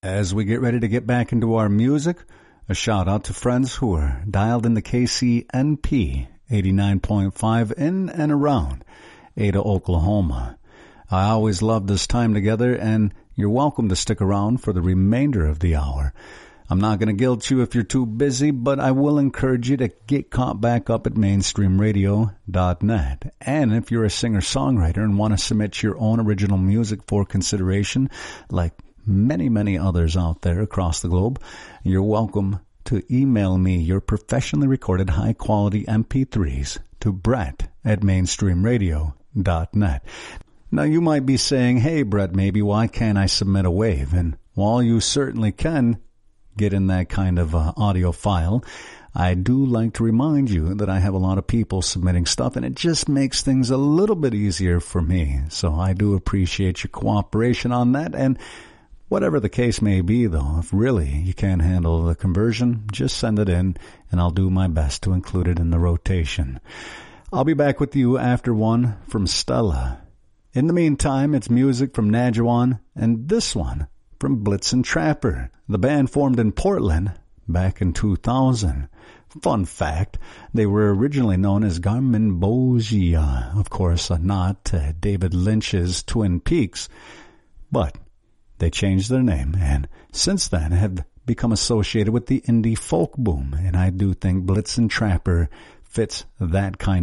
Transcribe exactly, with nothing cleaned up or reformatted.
As we get ready to get back into our music, a shout out to friends who are dialed in the K C N P eighty-nine point five in and around Ada, Oklahoma. I always love this time together, and you're welcome to stick around for the remainder of the hour. I'm not going to guilt you if you're too busy, but I will encourage you to get caught back up at mainstream radio dot net. And if you're a singer-songwriter and want to submit your own original music for consideration, like many, many others out there across the globe, you're welcome to email me your professionally recorded high-quality M P threes to Brett at mainstream radio dot net. Now, you might be saying, hey, Brett, maybe why can't I submit a wave? And while you certainly can get in that kind of uh, audio file, I do like to remind you that I have a lot of people submitting stuff, and it just makes things a little bit easier for me. So I do appreciate your cooperation on that. And whatever the case may be, though, if really you can't handle the conversion, just send it in, and I'll do my best to include it in the rotation. I'll be back with you after one from Stella. In the meantime, it's music from Nadjuan, and this one from Blitzen Trapper. The band formed in Portland back in two thousand. Fun fact, they were originally known as Garmin Bogia, of course, a nod to David Lynch's Twin Peaks, but they changed their name, and since then have become associated with the indie folk boom, and I do think Blitzen Trapper fits that kind